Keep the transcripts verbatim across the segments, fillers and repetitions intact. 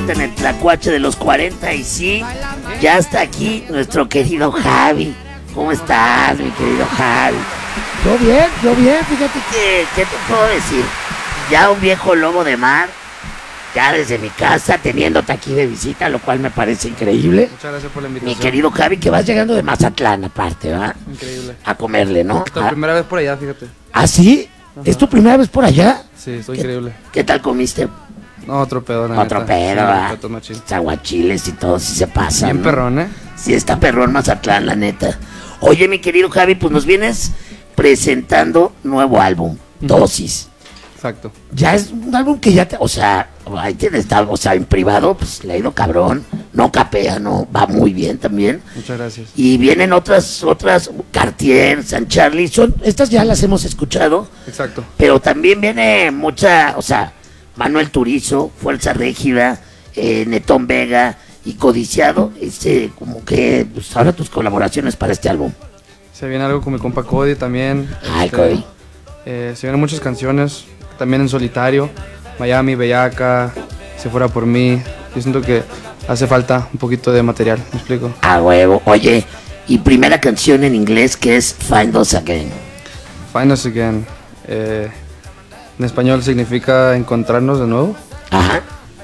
cuarenta en el Tlacuache de los cuarenta. Y sí, ya está aquí nuestro querido Javi. ¿Cómo estás, mi querido Javi? Yo bien, yo bien, fíjate que... ¿Qué te puedo decir? Ya un viejo lobo de mar, ya desde mi casa, teniéndote aquí de visita, lo cual me parece increíble. Muchas gracias por la invitación. Mi querido Javi, que vas llegando de Mazatlán aparte, ¿va? Increíble. A comerle, ¿no? Es la primera vez por allá, fíjate. ¿Ah, sí? Ajá. ¿Es tu primera vez por allá? Sí, estoy ¿Qué, increíble. ¿Qué tal comiste? No, otro pedo, la Otro neta. pedo, ¿va? Sí, aguachiles y todo, si se pasa, bien, ¿no? Perrón, ¿eh? Sí, está perrón Mazatlán, la neta. Oye, mi querido Javi, pues nos vienes presentando nuevo álbum, Dosis. Exacto. Ya es un álbum que ya te, o sea, ahí tienes, o sea, en privado, pues le ha ido cabrón, no capea, no, va muy bien también. Muchas gracias. Y vienen otras, otras, Cartier, San Charlie, son, estas ya las hemos escuchado. Exacto. Pero también viene mucha, o sea, Manuel Turizo, Fuerza Régida, eh, Netón Vega y Codiciado, este, como que, pues ahora tus colaboraciones para este álbum. Se viene algo con mi compa Cody también. Ay, este, Cody. Eh, se vienen muchas canciones, también en solitario, Miami, Bellaca, Si Fuera Por Mí. Yo siento que hace falta un poquito de material, ¿me explico? A huevo. Oye, y primera canción en inglés que es Find Us Again. Find Us Again. Eh, en español significa encontrarnos de nuevo. Ajá.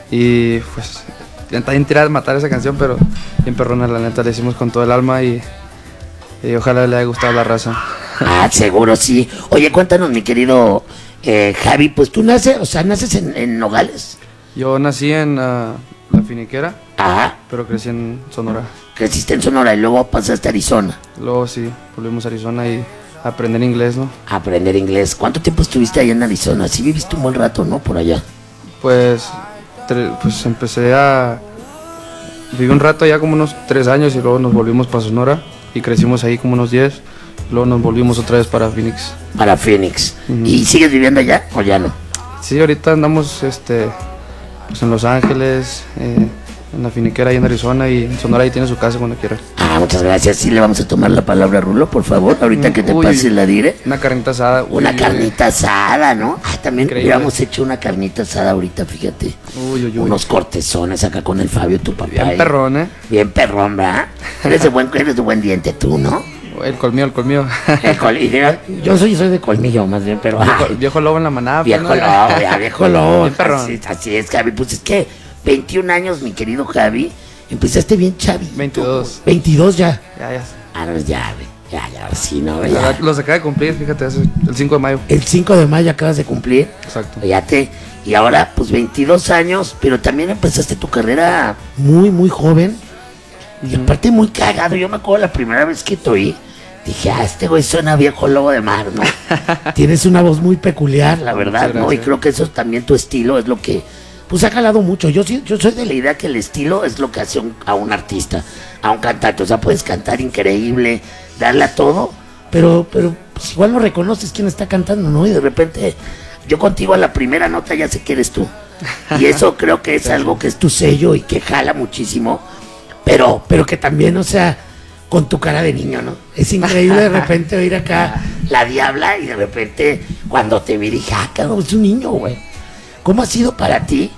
Y pues, está bien tirada de matar esa canción, pero bien perrona, la neta, la hicimos con todo el alma y, y ojalá le haya gustado a la raza. Ah, seguro sí. Oye, cuéntanos, mi querido eh, Javi, pues tú naces, o sea, naces en, en Nogales. Yo nací en uh, La Finiquera, Ajá. pero crecí en Sonora. Creciste en Sonora y luego pasaste a Arizona. Luego sí, volvimos a Arizona y a aprender inglés, ¿no? A aprender inglés. ¿Cuánto tiempo estuviste allá en Arizona? Sí viviste un buen rato, ¿no? Por allá. Pues, tre- pues empecé a... Viví un rato allá como unos tres años y luego nos volvimos para Sonora y crecimos ahí como unos diez. Luego nos volvimos otra vez para Phoenix. Para Phoenix. Uh-huh. ¿Y sigues viviendo allá o ya no? Sí, ahorita andamos este, pues en Los Ángeles, eh, en La Finiquera, ahí en Arizona, y en Sonora ahí tiene su casa cuando quiera. Ah, muchas gracias. Sí, le vamos a tomar la palabra a Rulo, por favor, ahorita que te Uy, pase la dire. Una carnita asada. Una uy, carnita asada, ¿no? Ah, también Increíble. hubiéramos hecho una carnita asada ahorita, fíjate. Uy, uy, uy. Unos cortezones acá con el Fabio, tu papá. Bien ¿eh? perrón, ¿eh? Bien perrón, ¿verdad? Eres de buen, eres de buen diente tú, ¿no? El colmillo, el colmillo. El col- y de- yo soy, soy de colmillo, más bien, pero... Viejo, ay, viejo lobo en la manada. viejo pues, ¿no? lobo, ya, viejo lobo. Bien perrón. Así, así es, Javi. Pues es que veintiún años, mi querido Javi. Empezaste bien, Chavi. veintidós. veintidós ya. Ya, ya. Ah, no, ya, güey. Ya, ya, ahora sí, ¿no? La Ya. verdad, los acaba de cumplir, fíjate, hace el cinco de mayo. El cinco de mayo acabas de cumplir. Exacto. Fíjate. Y ahora, pues veintidós años, pero también empezaste tu carrera muy, muy joven. Y Ujú. aparte muy cagado. Yo me acuerdo la primera vez que te oí. Dije, ah, este güey suena viejo lobo de mar, ¿no? Tienes una voz muy peculiar, la verdad, Muchas ¿no? Y gracias. creo que eso es también tu estilo, es lo que, pues ha calado mucho. Yo sí, yo soy de la idea que el estilo es lo que hace un- a un artista, a un cantante. O sea, puedes cantar increíble, darle a todo, pero, pero pues igual no reconoces quién está cantando, ¿no? Y de repente, yo contigo a la primera nota ya sé que eres tú. Y eso creo que es algo que es tu sello y que jala muchísimo, pero, pero que también, o sea, con tu cara de niño, ¿no? Es increíble de repente oír acá la diabla y de repente cuando te vi dije, ah, cabrón, es un niño, güey. ¿Cómo ha sido para ti,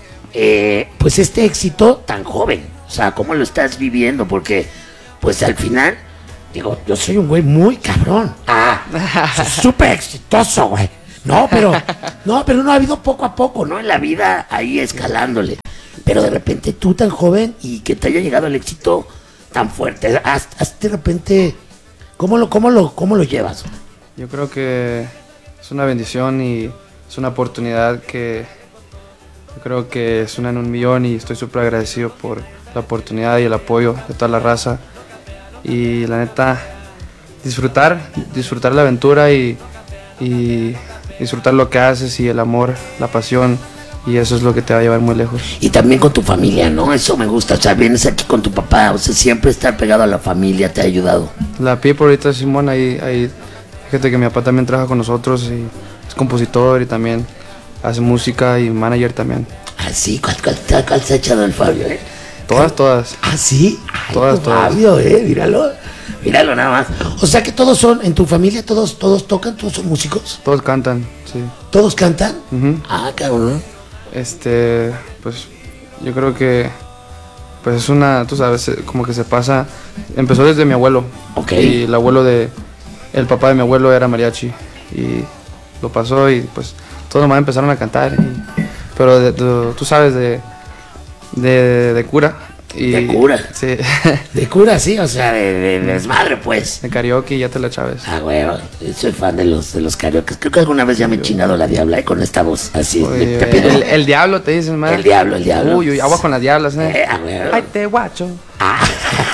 eh, pues este éxito tan joven? O sea, ¿cómo lo estás viviendo? Porque, pues al final, digo, yo soy un güey muy cabrón. Ah, soy súper exitoso, güey. No, pero, no, pero no ha habido poco a poco, ¿no? En la vida ahí escalándole. Pero de repente tú tan joven y que te haya llegado el éxito tan fuerte, haz, haz de repente, ¿cómo lo, cómo lo, cómo lo llevas? Yo creo que es una bendición y es una oportunidad que yo creo que es una en un millón y estoy súper agradecido por la oportunidad y el apoyo de toda la raza. Y la neta, disfrutar, disfrutar la aventura y, y disfrutar lo que haces y el amor, la pasión. Y eso es lo que te va a llevar muy lejos. Y también con tu familia, ¿no? Eso me gusta, o sea, vienes aquí con tu papá, o sea, siempre estar pegado a la familia te ha ayudado. La Pipo ahorita, Simón, ahí, ahí, fíjate que mi papá también trabaja con nosotros y es compositor y también hace música y manager también. Ah, sí, ¿cuál, cuál, cuál, cuál se ha echado el Fabio, eh? Todas, todas. Ah, sí, ay, Todas, tu todas. Fabio, eh, míralo, míralo nada más. O sea que todos son, en tu familia todos, todos tocan, todos son músicos, Todos cantan, sí. todos cantan. Ujú. Ah, cabrón. Este, pues yo creo que pues es una, tú sabes, eh, como que se pasa, empezó desde mi abuelo. Ok. Y el abuelo de, el papá de mi abuelo era mariachi y lo pasó y pues todos nomás empezaron a cantar. Y, pero de, de, tú sabes, de, de, de cura. Y, De cura. Sí. De cura, sí, o sea, de, de desmadre, pues. De karaoke, ya te la chaves. Ah, güey, soy fan de los de los karaoke. Creo que alguna vez ya me he chinado la diabla, ¿eh? Con esta voz así. Uy, me- te pido- el, el diablo te dicen, man. El diablo, el diablo. Uy, uy, agua con las diablas, eh. Eh, ah, güey. Ay, te guacho. Ah.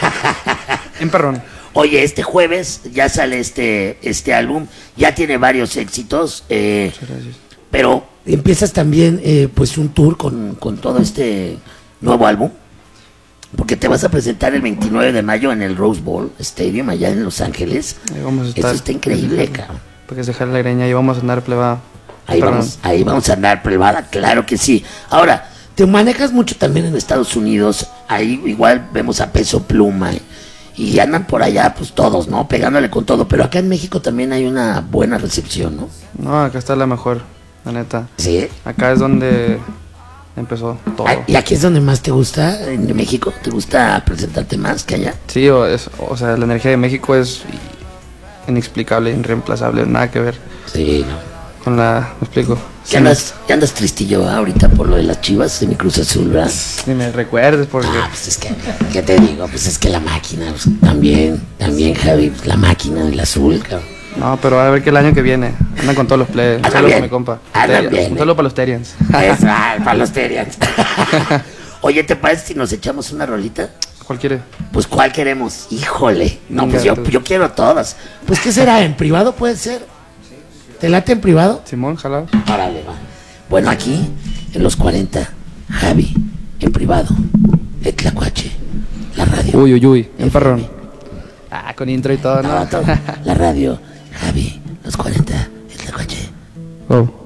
En perrón. Oye, este jueves ya sale este, este álbum. Ya tiene varios éxitos. eh, Muchas gracias. pero empiezas también eh, pues un tour con, con todo este nuevo álbum. Porque te vas a presentar el veintinueve de mayo en el Rose Bowl Stadium allá en Los Ángeles. Ahí vamos a estar. Eso está increíble, cabrón. Para que se jale la greña y vamos a andar pleba. Ahí Perdón. vamos, ahí vamos a andar privada, claro que sí. Ahora, te manejas mucho también en Estados Unidos. Ahí igual vemos a Peso Pluma. eh, Y andan por allá, pues todos, ¿no? Pegándole con todo. Pero acá en México también hay una buena recepción, ¿no? No, acá está la mejor, la neta. Sí. Acá es donde empezó todo. Ah, ¿y aquí es donde más te gusta? ¿En México? ¿Te gusta presentarte más que allá? Sí, o, es- o sea, la energía de México es inexplicable, irreemplazable, nada que ver Sí, ¿no? con la... ¿Me explico? ¿Qué andas, qué andas tristillo ahorita por lo de las Chivas de mi Cruz Azul, verdad? Ni me recuerdes porque... Ah, pues es que, ¿qué te digo? Pues es que la máquina, pues, también, también, Javi, pues, la máquina del azul, cabrón. No, pero a ver que el año que viene andan con todos los players. Un Andan saludo bien. para mi compa. Andan Terians. bien, Un eh. saludo para los Terians. Eso, ay, para los Terians. Oye, ¿te parece si nos echamos una rolita? ¿Cuál quiere? Pues, ¿cuál queremos? Híjole. No, Venga, pues yo, tú. yo quiero todas. Pues, ¿qué será? ¿En privado puede ser? ¿Te late en privado? Simón, jalado. Órale, va. Bueno, aquí, en los cuarenta, Javi, en privado, el Tlacuache, la radio. Uy, uy, uy. El F M. parrón. Ah, con intro y todo, No, ¿no? todo. La radio, Javi, los cuarenta, el Tlacuache. Oh.